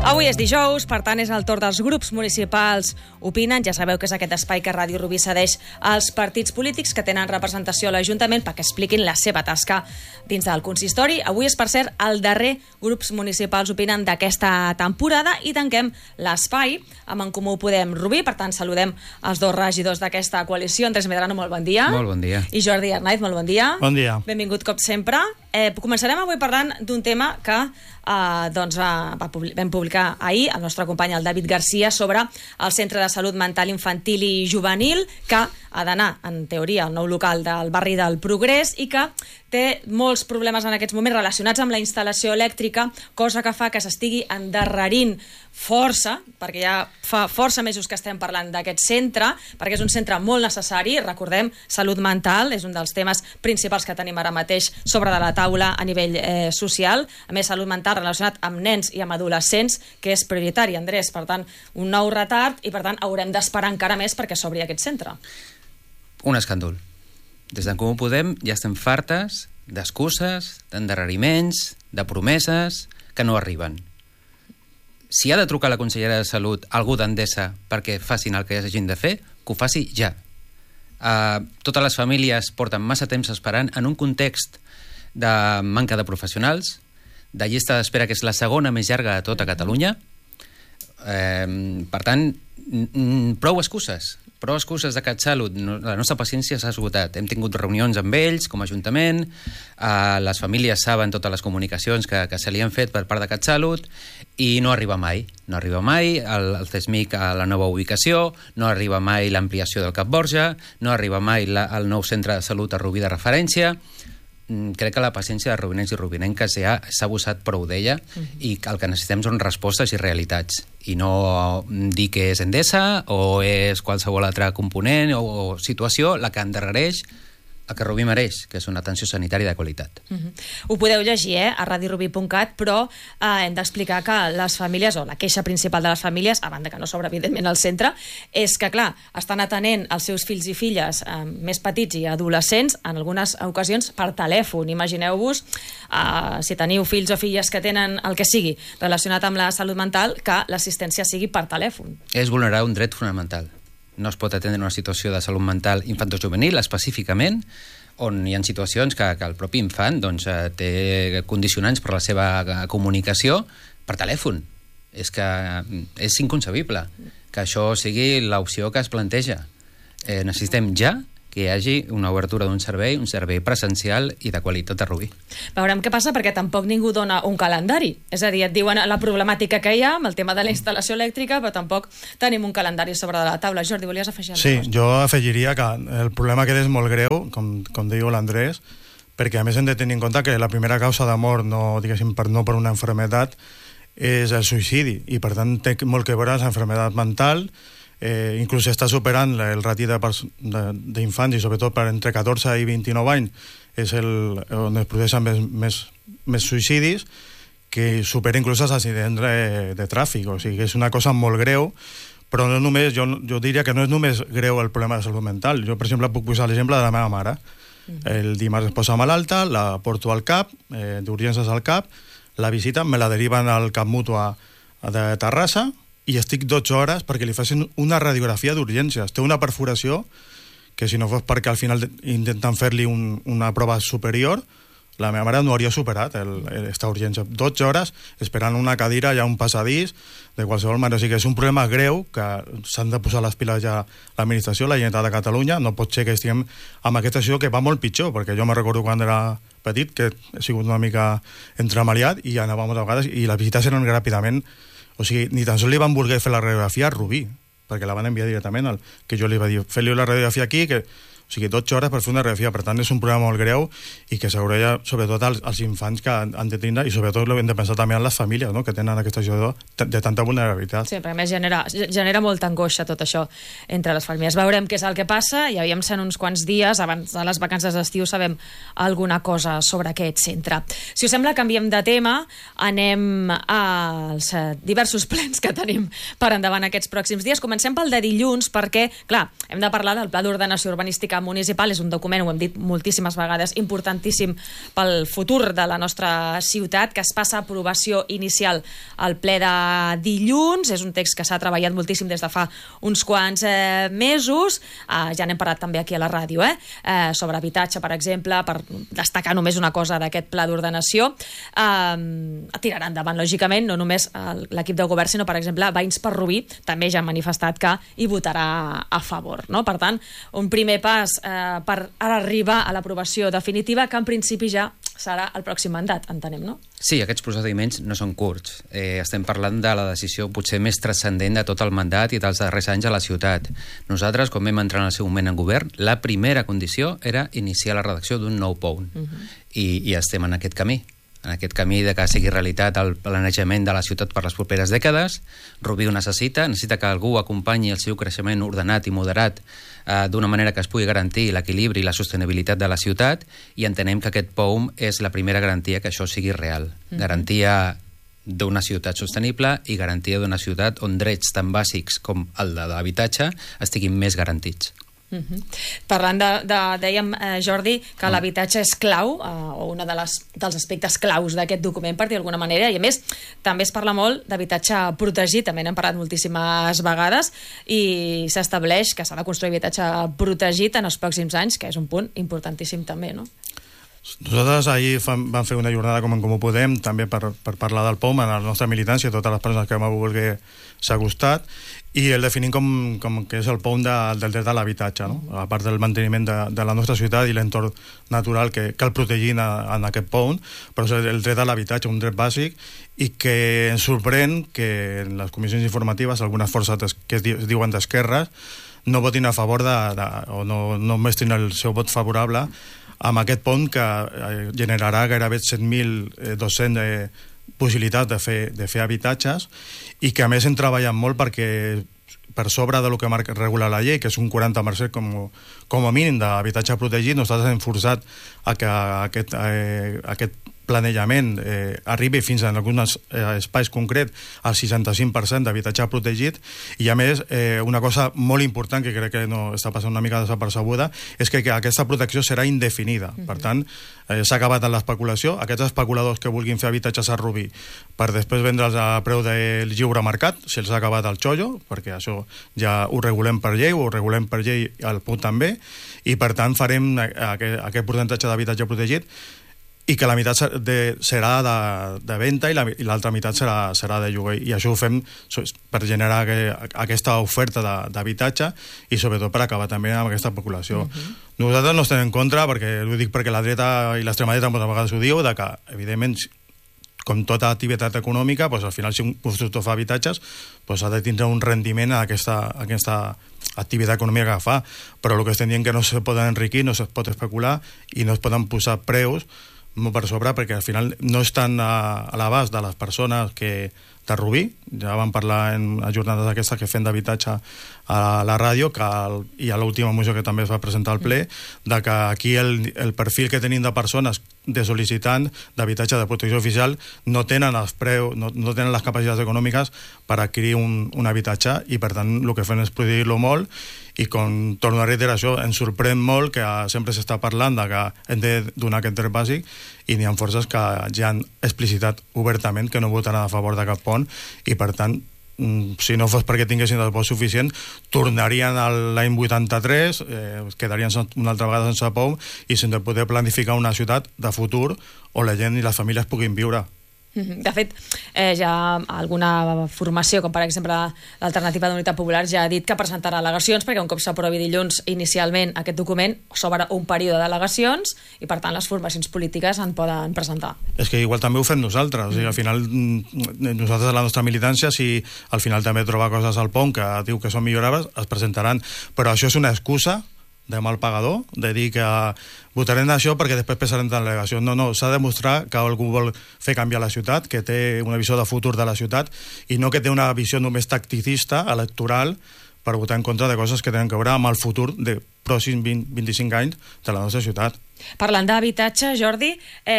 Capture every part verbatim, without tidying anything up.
Avui és dijous, per tant és el torn dels grups municipals opinen. Ja sabeu que és aquest espai que Ràdio Rubí cedeix als partits polítics que tenen representació a l'Ajuntament perquè expliquin la seva tasca dins del consistori. Avui és, per cert, el darrer grups municipals opinen d'aquesta temporada i tanquem l'espai amb En Comú Podem Rubí. Per tant, saludem els dos regidors d'aquesta coalició. Andrés Medrano, molt bon dia. Molt bon dia. I Jordi Arnaiz, molt bon dia. Bon dia. Benvingut com sempre. Eh, començarem avui parlant d'un tema que eh, doncs, eh, va publi- vam publicar ahir el nostre company, el David Garcia, sobre el Centre de Salut Mental Infantil i Juvenil, que ha d'anar, en teoria, al nou local del barri del Progrés i que té molts problemes en aquests moments relacionats amb la instal·lació elèctrica, cosa que fa que s'estigui endarrerint força, perquè ja fa força mesos que estem parlant d'aquest centre, perquè és un centre molt necessari. Recordem, salut mental és un dels temes principals que tenim ara mateix sobre de la taula a nivell eh, social. A més, salut mental relacionat amb nens i amb adolescents, que és prioritari, Andrés. Per tant, un nou retard i, per tant, haurem d'esperar encara més perquè s'obri aquest centre. Un escàndol. Des d'en Comú Podem ja estem fartes d'excuses, d'endarreriments, de promeses que no arriben. Si ha de trucar a la consellera de Salut algú d'Endesa perquè facin el que hagin de fer, que ho faci ja. Uh, totes les famílies porten massa temps esperant en un context de manca de professionals, de llista d'espera que és la segona més llarga de tota Catalunya. Uh, per tant, prou excuses. Prou excuses de CatSalut. La nostra paciència s'ha esgotat. Hem tingut reunions amb ells, com a Ajuntament, eh, les famílies saben totes les comunicacions que, que se li han fet per part de CatSalut i no arriba mai. No arriba mai el, el CESMIC a la nova ubicació, no arriba mai l'ampliació del Cap Borja, no arriba mai la, el nou centre de salut a Rubí de referència. Crec que la paciència de rubinencs i rubinenques ja s'ha abusat prou d'ella uh-huh. i el que necessitem són respostes i realitats i no dir que és Endesa o és qualsevol altre component o, o situació la que endarrereix el que Rubí mereix, que és una atenció sanitària de qualitat. Uh-huh. Ho podeu llegir eh, a radio rubí punt cat, però eh, hem d'explicar que les famílies, o la queixa principal de les famílies, a banda que no s'obre evidentment al centre, és que, clar, estan atenent els seus fills i filles eh, més petits i adolescents, en algunes ocasions per telèfon. Imagineu-vos, eh, si teniu fills o filles que tenen el que sigui relacionat amb la salut mental, que l'assistència sigui per telèfon. És vulnerar un dret fonamental. No es pot atendre una situació de salut mental infantojuvenil específicament, on hi ha situacions que, que el propi infant doncs, té condicionants per la seva comunicació per telèfon. És que és inconcebible que això sigui l'opció que es planteja. Eh, necessitem ja que hi hagi una obertura d'un servei, un servei presencial i de qualitat a Rubí. Veurem què passa, perquè tampoc ningú dona un calendari. És a dir, et diuen la problemàtica que hi ha amb el tema de la instal·lació elèctrica, però tampoc tenim un calendari sobre de la taula. Jordi, volies afegir alguna cosa? Sí, jo afegiria que el problema que és molt greu, com, com diu l'Andrés, perquè a més hem de tenir en compte que la primera causa de mort, no, diguéssim, per, no per una enfermetat, és el suïcidi, i per tant té molt que veure amb l'enfermetat mental. Eh, inclús està superant el rati d'infants i sobretot per entre catorze i vint-i-nou anys és el, on es produeixen més, més, més suïcidis, que supera inclús els accidents de, de tràfic. O sigui que és una cosa molt greu, però no només, jo, jo diria que no és només greu el problema de salut mental. Jo, per exemple, puc posar l'exemple de la meva mare. El dimarts es posa malalta, la porto al CAP, eh, d'urgències al CAP, la visita, me la deriven al CAP Mútua de Terrassa, i estic dotze hores perquè li facin una radiografia d'urgències. Té una perforació que, si no fos perquè al final intenten fer-li un, una prova superior, la meva mare no hauria superat aquesta urgència. dotze hores esperant una cadira, ja un passadís, de qualsevol manera. O sigui que és un problema greu que s'han de posar les piles ja l'administració, la Generalitat de Catalunya. No pot ser que estiguem amb aquesta situació que va molt pitjor, perquè jo me recordo quan era petit que he sigut una mica entremaliat i anàvem a vegades i les visites eren ràpidament. O sigui, ni tan sols li van voler fer la radiografia a Rubí, perquè la van enviar directament al que jo li va dir, fes-li la radiografia aquí, que, o sigui, dotze hores per fer una radiografia. Per tant, és un problema molt greu i que s'haurà sobretot als, als infants que han, han de tindre, i sobretot hem de pensar també en les famílies, no?, que tenen aquesta situació de tanta vulnerabilitat. Sí, perquè a més genera, genera molta angoixa tot això entre les famílies. Veurem què és el que passa, i aviam si en uns quants dies, abans de les vacances d'estiu, sabem alguna cosa sobre aquest centre. Si us sembla, canviem de tema, anem als diversos plens que tenim per endavant aquests pròxims dies. Comencem pel de dilluns, perquè, clar, hem de parlar del Pla d'Ordenació Urbanística municipal és un document, ho hem dit moltíssimes vegades, importantíssim pel futur de la nostra ciutat, que es passa a aprovació inicial al ple de dilluns. És un text que s'ha treballat moltíssim des de fa uns quants eh, mesos. Eh, ja n'hem parlat també aquí a la ràdio, eh? Eh, sobre habitatge, per exemple, per destacar només una cosa d'aquest pla d'ordenació. Eh, tirarà endavant, lògicament, no només l'equip de govern, sinó, per exemple, Veïns per Rubí també ja ha manifestat que hi votarà a favor, no? Per tant, un primer pas eh, per ara arribar a l'aprovació definitiva, que en principi ja serà el pròxim mandat, entenem, no? Sí, aquests procediments no són curts. Eh, estem parlant de la decisió potser més transcendent de tot el mandat i dels darrers anys a la ciutat. Nosaltres, quan vam entrar en el seu moment en govern, la primera condició era iniciar la redacció d'un nou P O U N. Uh-huh. I, I estem en aquest camí. en aquest camí de que sigui realitat el planejament de la ciutat per les properes dècades. Rubí ho necessita, necessita que algú acompanyi el seu creixement ordenat i moderat eh, d'una manera que es pugui garantir l'equilibri i la sostenibilitat de la ciutat, i entenem que aquest P O U M és la primera garantia que això sigui real. Mm-hmm. Garantia d'una ciutat sostenible i garantia d'una ciutat on drets tan bàsics com el de l'habitatge estiguin més garantits. Uh-huh. Parlant de, de dèiem, eh, Jordi, que mm. l'habitatge és clau, eh, o un de les, dels aspectes claus d'aquest document, per dir d'alguna manera, i a més també es parla molt d'habitatge protegit, també n'hem parlat moltíssimes vegades, i s'estableix que s'ha de construir habitatge protegit en els pròxims anys, que és un punt importantíssim també, no? Nosaltres ahir vam fer una jornada com en Comú Podem, també per, per parlar del P O U M, a la nostra militància, totes les persones que vam voler s'ha acostat, i el definim com, com que és el P O U M de, del dret a l'habitatge, no? A part del manteniment de, de la nostra ciutat i l'entorn natural que cal protegir en, en aquest P O U M, però és el dret a l'habitatge, un dret bàsic, i que ens sorprèn que en les comissions informatives algunes forces que es diuen d'esquerres no votin a favor de, de, o no, no mestrin el seu vot favorable amb aquest pont que generarà gairebé set mil dos-cents eh, possibilitats de fer, de fer habitatges, i que a més hem treballat molt perquè per sobre del que marca, regula la llei, que és un quaranta per cent com, com a mínim d'habitatge protegit, nosaltres hem forçat a que aquest, eh, aquest planejament eh, arribi fins a alguns eh, espais concrets al seixanta-cinc per cent d'habitatge protegit, i a més eh, una cosa molt important que crec que no està passant una mica desapercebuda és que, que aquesta protecció serà indefinida. Mm-hmm. Per tant, eh, s'ha acabat en l'especulació. Aquests especuladors que vulguin fer habitatges a Rubí per després vendre'ls a preu del lliure mercat, se'ls ha acabat el xollo, perquè això ja ho regulem per llei, ho regulem per llei al punt també, i per tant farem aquest, aquest percentatge d'habitatge protegit, i que la meitat de, serà de, de venda i l'altra la, meitat serà, serà de lloguer, i això ho fem per generar que, aquesta oferta d'habitatge i sobretot per acabar també amb aquesta especulació. Uh-huh. Nosaltres no estem en contra, perquè ho dic perquè la dreta i l'extrema dreta moltes vegades ho diu, de que evidentment com tota activitat econòmica, doncs al final si un constructor fa habitatges doncs ha de tindre un rendiment a aquesta, a aquesta activitat econòmica que fa, però el que estem dient que no se poden enriquir, no se pot especular i no es poden posar preus molt per sobre, perquè al final no estan a, a l'abast de les persones que de Rubí. Ja vam parlar en les jornades aquestes que fem d'habitatge a la ràdio, que el, i a l'última moció que també es va presentar al ple, de que aquí el, el perfil que tenim de persones de sol·licitant d'habitatge de protecció oficial no tenen els preus, no, no tenen les capacitats econòmiques per adquirir un, un habitatge, i per tant el que fem és protegir-lo molt. I com torno a reiterar això, ens sorprèn molt que sempre s'està parlant de que hem de donar aquest dret bàsic, i n'hi ha forces que ja han explicitat obertament que no votaran a favor de cap pont, i per tant, si no fos perquè tinguessin el vot suficient, tornarien a l'any vuitanta-tres, eh, quedarien una altra vegada sense P O U M i sense poder planificar una ciutat de futur on la gent i les famílies puguin viure. De fet, eh, ja alguna formació, com per exemple l'Alternativa d'Unitat Popular, ja ha dit que presentarà al·legacions, perquè un cop s'aprovi dilluns inicialment aquest document s'obre un període d'al·legacions i per tant les formacions polítiques en poden presentar. És que igual també ho fem nosaltres, o sigui, al final nosaltres a la nostra militància, si al final també troba coses al P O U M que diu que són millorables, es presentaran, però això és una excusa de mal pagador, de dir que votarem això perquè després presentarem delegació. No, no, s'ha de demostrar que algú vol fer canviar la ciutat, que té una visió de futur de la ciutat, i no que té una visió només tacticista, electoral, per votar en contra de coses que tenen que veure amb el futur de pròxims vint a vint-i-cinc anys de la nostra ciutat. Parlant d'habitatge, Jordi,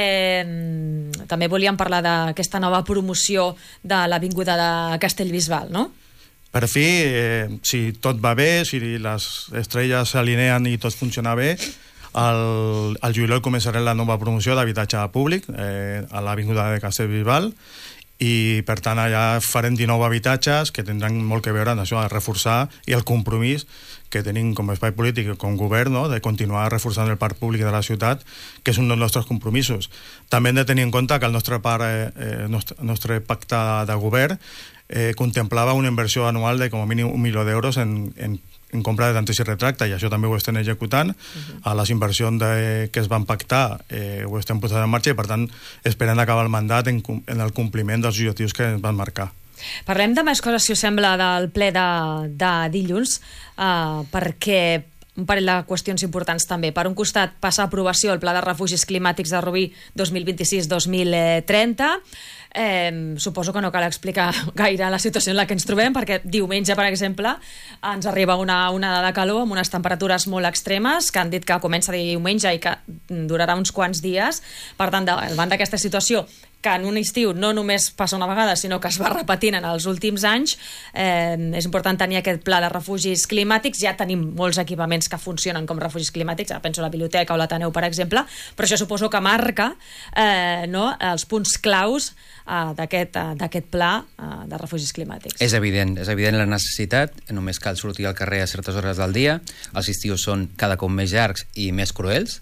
eh, també volíem parlar d'aquesta nova promoció de l'Avinguda de Castellbisbal, no? per fi, eh, si tot va bé, si les estrelles s'alineen i tot funciona bé, al, al juliol començarà la nova promoció d'habitatge públic eh, a l'Avinguda de Castellbisbal, i per tant allà farem dinou habitatges que tindran molt que veure amb això, a reforçar, i el compromís que tenim com a espai polític i com a govern, no?, de continuar reforçant el parc públic de la ciutat, que és un dels nostres compromisos. També hem de tenir en compte que el nostre, par, eh, nostre, nostre pacte de govern eh, contemplava una inversió anual de com a mínim un milió d'euros en, en en compra de tanteig i retracte, i això també ho estem executant. Uh-huh. A les inversions de, que es van pactar eh, ho estem posant en marxa, i per tant esperem acabar el mandat en, en el compliment dels objectius que ens van marcar. Parlem de més coses, si us sembla, del ple de, de dilluns, uh, perquè un parell de qüestions importants també. Per un costat, passa a aprovació el Pla de Refugis Climàtics de Rubí dos mil vint-i-sis dos mil trenta. Eh, suposo que no cal explicar gaire la situació en la que ens trobem, perquè diumenge, per exemple, ens arriba una onada de calor amb unes temperatures molt extremes, que han dit que comença diumenge i que durarà uns quants dies. Per tant, davant d'aquesta situació, que en un estiu no només passa una vegada, sinó que es va repetint en els últims anys, eh, és important tenir aquest pla de refugis climàtics. Ja tenim molts equipaments que funcionen com refugis climàtics, ara penso a la biblioteca o l'Ateneu, per exemple, però això suposo que marca eh, no, els punts claus eh, d'aquest eh, d'aquest pla eh, de refugis climàtics. És evident, és evident la necessitat, només cal sortir al carrer a certes hores del dia. Els estius són cada cop més llargs i més cruels.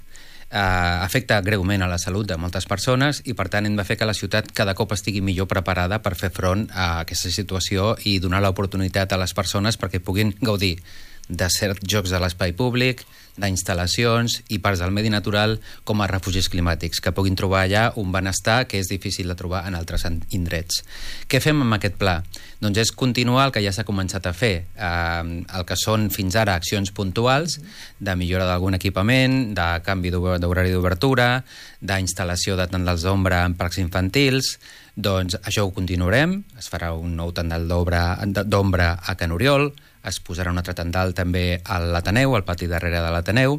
Uh, afecta greument a la salut de moltes persones, i per tant hem de fer que la ciutat cada cop estigui millor preparada per fer front a aquesta situació i donar l'oportunitat a les persones perquè puguin gaudir de certs jocs de l'espai públic, d'instal·lacions i parts del medi natural com a refugis climàtics, que puguin trobar allà un benestar que és difícil de trobar en altres indrets. Què fem amb aquest pla? Doncs és continuar el que ja s'ha començat a fer, eh, el que són fins ara accions puntuals de millora d'algun equipament, de canvi d'horari d'obertura, d'instal·lació de tendals d'ombra en parcs infantils. Doncs això ho continuarem, es farà un nou tendal d'ombra a Can Oriol, es posarà un altre tendal també a l'Ateneu, al pati darrere de l'Ateneu,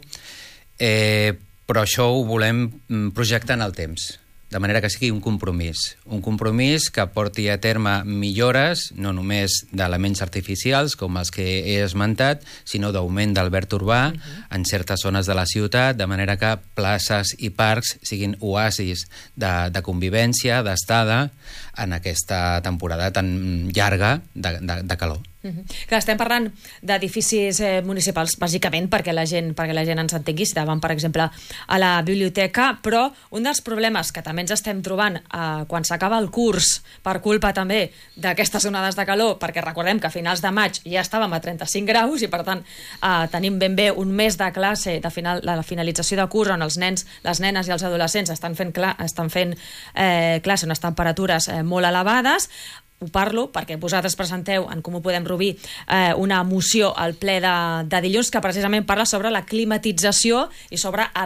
eh, però això ho volem projectar en el temps, de manera que sigui un compromís, un compromís que porti a terme millores, no només d'elements artificials, com els que he esmentat, sinó d'augment del verd urbà uh-huh. en certes zones de la ciutat, de manera que places i parcs siguin oasis de, de convivència, d'estada, en aquesta temporada tan llarga de, de, de calor. Uh-huh. Clar, estem parlant d'edificis eh, municipals, bàsicament perquè la gent perquè la gent ens entengui, si davant, per exemple, a la biblioteca, però un dels problemes que també ens estem trobant eh, quan s'acaba el curs, per culpa també d'aquestes onades de calor, perquè recordem que a finals de maig ja estàvem a trenta-cinc graus i per tant eh, tenim ben bé un mes de classe de, final, de la finalització de curs on els nens, les nenes i els adolescents estan fent, cla estan fent eh, classe a unes temperatures eh, molt elevades. Ho parlo perquè vosaltres presenteu en Comú Podem Rubí eh, una moció al ple de, de dilluns que precisament parla sobre la climatització i sobre